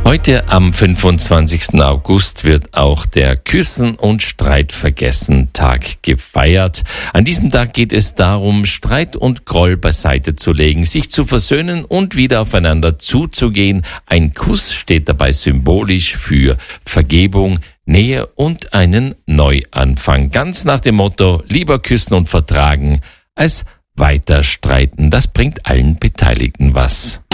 Heute am 25. August wird auch der Küssen- und Streitvergessen-Tag gefeiert. An diesem Tag geht es darum, Streit und Groll beiseite zu legen, sich zu versöhnen und wieder aufeinander zuzugehen. Ein Kuss steht dabei symbolisch für Vergebung, Nähe und einen Neuanfang. Ganz nach dem Motto, lieber küssen und vertragen, als weiter streiten. Das bringt allen Beteiligten was.